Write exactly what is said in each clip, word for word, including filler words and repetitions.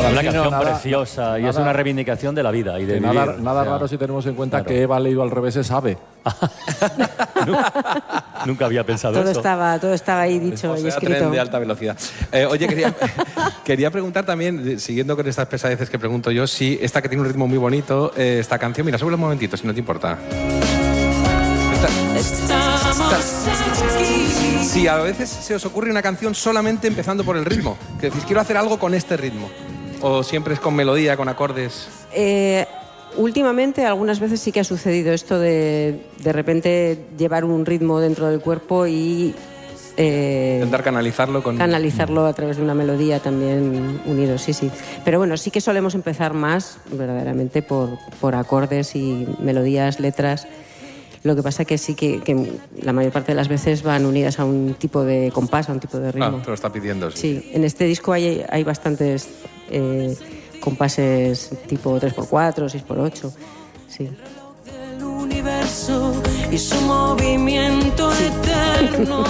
Para una mí no, canción nada, preciosa nada, y es una reivindicación de la vida y de vivir. Nada, nada o sea, raro si tenemos en cuenta claro. que Eva leído al revés es ave. nunca, nunca había pensado Todo eso. estaba, todo estaba ahí dicho O y sea, escrito. tren de alta velocidad. Eh, oye, quería, quería preguntar también, siguiendo con estas pesadeces que pregunto yo, si esta que tiene un ritmo muy bonito, eh, esta canción, mira, sube un momentito, si no te importa. Esta, esta, si a veces se os ocurre una canción solamente empezando por el ritmo, que decís, quiero hacer algo con este ritmo, o siempre es con melodía, con acordes. Eh, últimamente, algunas veces sí que ha sucedido esto de de repente llevar un ritmo dentro del cuerpo y eh, Intentar canalizarlo con... canalizarlo a través de una melodía también unido, sí, sí. Pero bueno, sí que solemos empezar más verdaderamente por, por acordes y melodías, letras. Lo que pasa que sí que, que la mayor parte de las veces van unidas a un tipo de compás, a un tipo de ritmo. Ah, te lo está pidiendo. Sí, sí. En este disco hay, hay bastantes eh, compases tipo tres por cuatro, seis por ocho. Sí. El universo y su movimiento eterno.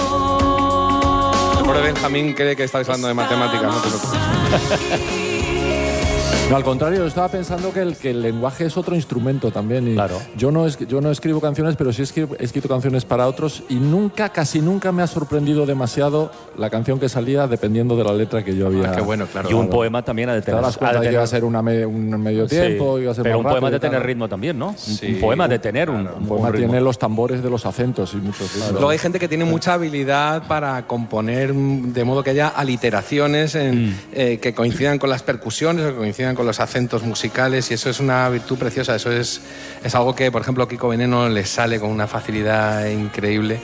Por Benjamín cree que estáis hablando de matemáticas, no te preocupes. No, al contrario, yo estaba pensando que el, que el lenguaje es otro instrumento también. Y claro. Yo no, es, yo no escribo canciones, pero sí escribo, he escrito canciones para otros y nunca, casi nunca me ha sorprendido demasiado la canción que salía dependiendo de la letra que yo había... Ah, qué bueno, claro. Y un poema también ha de tener... Te das cuenta ha de que tener... iba a ser una me, un medio tiempo, sí, iba a ser pero más un poema rápido de y tal. tener ritmo también, ¿no? Sí, un poema de tener un, Un un poema ritmo. tiene los tambores de los acentos y muchos lados. Luego hay gente que tiene mucha habilidad para componer de modo que haya aliteraciones en, mm. eh, que coincidan con las percusiones o que coincidan con los acentos musicales, y eso es una virtud preciosa. Eso es, es algo que, por ejemplo, a Kiko Veneno le sale con una facilidad increíble.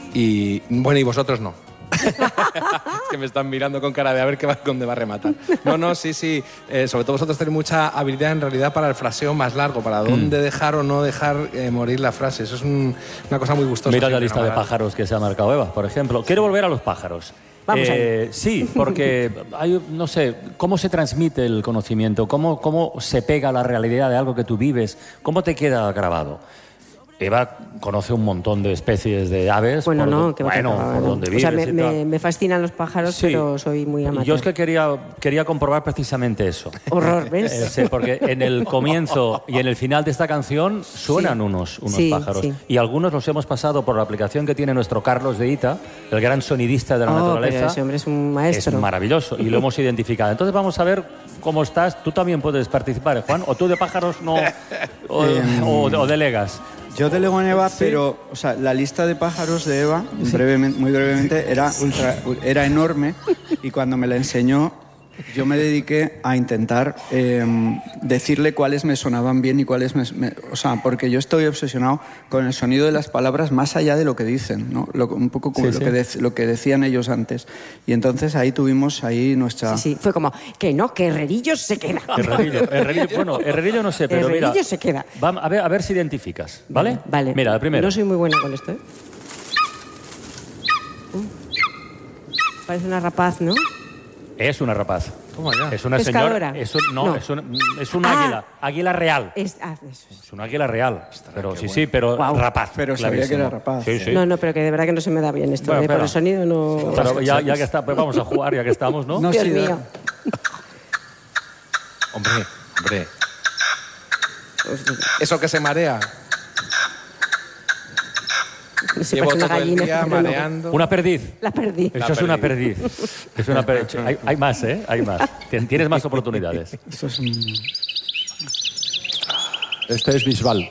Y bueno, y vosotros no. Es que me están mirando con cara de a ver qué va, dónde va a rematar. No, no, sí, sí. Eh, sobre todo vosotros tenéis mucha habilidad en realidad para el fraseo más largo, para dónde mm. dejar o no dejar eh, morir la frase. Eso es un, una cosa muy gustosa. Mira la lista de pájaros que se ha marcado Eva, por ejemplo. Quiero volver a los pájaros. Vamos eh, sí, porque hay, no sé, cómo se transmite el conocimiento, cómo, cómo se pega a la realidad de algo que tú vives, cómo te queda grabado. Eva conoce un montón de especies de aves. Bueno, por, no, que bueno, acababa, por no. donde O vives sea, me, y me, tal. me fascinan los pájaros, Sí. pero soy muy amateur. Yo es que quería, quería comprobar precisamente eso. Horror, ¿ves? Eh, sí, porque en el comienzo y en el final de esta canción suenan sí. unos, unos sí, pájaros. Sí. Y algunos los hemos pasado por la aplicación que tiene nuestro Carlos de Ita, el gran sonidista de la oh, naturaleza. Pero ese hombre es un maestro. Es maravilloso y lo hemos identificado. Entonces vamos a ver cómo estás. Tú también puedes participar, ¿eh, Juan? ¿O tú de pájaros no? ¿O, o, o delegas? Yo delego en Eva, ¿Sí? pero o sea, la lista de pájaros de Eva, brevemente, muy brevemente, era, ultra, era enorme, y cuando me la enseñó, yo me dediqué a intentar eh, decirle cuáles me sonaban bien y cuáles me, me... O sea, porque yo estoy obsesionado con el sonido de las palabras más allá de lo que dicen, ¿no? Lo, un poco como sí, lo, sí. Que de, lo que decían ellos antes. Y entonces ahí tuvimos ahí nuestra... Sí, sí, fue como, que no, que Herrerillo se queda. Herrerillo, Herrerillo, bueno, Herrerillo no sé, pero Herrerillo mira... se queda. Va, a, ver, a ver si identificas, ¿vale? Vale. Mira, la primera. No soy muy buena con esto, ¿eh? Uh. Parece una rapaz, ¿no? Es una rapaz. Toma ya. Es una Pescadora. señora. Es un, no, No. es un, es un Ah. águila. Águila real. Es, ah, eso es. Es un águila real. Pero sí, bueno. sí, pero Guau. rapaz. Pero sabía clarísimo. que era rapaz. Sí, sí. No, no, pero que de verdad que no se me da bien esto. Bueno, ¿eh? Por espera. el sonido no... Pero ya, ya que está, pues vamos a jugar, ya que estamos, ¿no? No, Dios sí, da- mío. Hombre, hombre. Eso que se marea. No sé, Llevo parece una todo el gallina. día pero no. mareando. Una perdiz. La perdí. Eso es una perdiz. Es una perdiz. Hay, hay más, ¿eh? Hay más. Tien- Tienes más oportunidades. Esto es un... Este es Bisbal.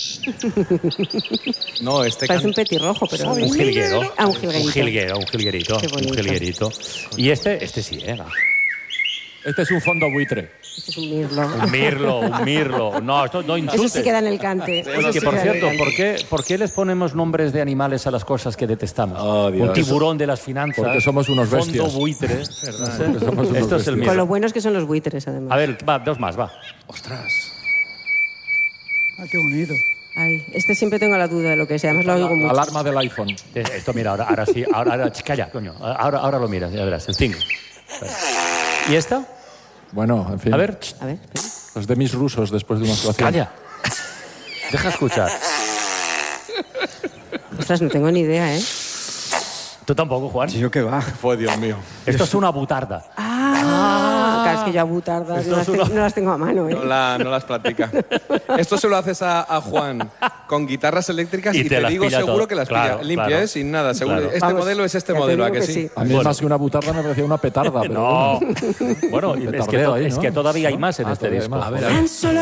No, este Parece un can- petirrojo, pero... Un jilguero. Ah, un jilguerito. Un jilguero, un jilguerito. Qué Un bonito. jilguerito. Y este, este sí, ¿eh? Este es un fondo buitre. Este es un mirlo. Un mirlo, un mirlo. No, esto no insultes. Eso sí queda en el cante. Eso Que, sí por queda en el cierto, cante. ¿por qué, ¿por qué les ponemos nombres de animales a las cosas que detestamos? Oh, Dios. Un tiburón de las finanzas. Porque somos unos Fondo bestias. buitre. Porque somos unos Esto es el bestias. Con mirlo. lo buenos que son los buitres, además. A ver, va, dos más, va. Ostras. Ah, qué bonito. Ay, este siempre tengo la duda de lo que sea. Además lo oigo mucho. Alarma del iPhone. Eh, Esto, mira, ahora, ahora sí. Ahora, ahora, ch, calla, coño. Ahora, ahora lo miras, ya verás. El cinco. ¿Y esta? Bueno, en fin. A ver, ch, A ver, espera. Los demis rusos después de una actuación. calla. Deja escuchar. Ostras, no tengo ni idea, ¿eh? Tú tampoco, Juan. ¿Yo qué va? Fue Dios mío. Esto es una butarda. Ah, claro, es que yo a butardas Esto no es las, te- una- no las tengo a mano. ¿eh? No, la- no las practica. Esto se lo haces a, a Juan con guitarras eléctricas Y y, te te, las digo pilla seguro todo. que las Claro, pilla limpia, claro. ¿eh? Sin nada, seguro. Claro. Este Vamos, modelo es este ya te modelo, ¿a digo que que sí? sí. A mí Bueno. más que una butarda me parecía una petarda. Pero No. bueno. Bueno, es que, Petardeo to- ahí, es ¿no? que todavía hay ¿No? más en Ah, este todavía hay disco. más. A ver, a ver. Tan solo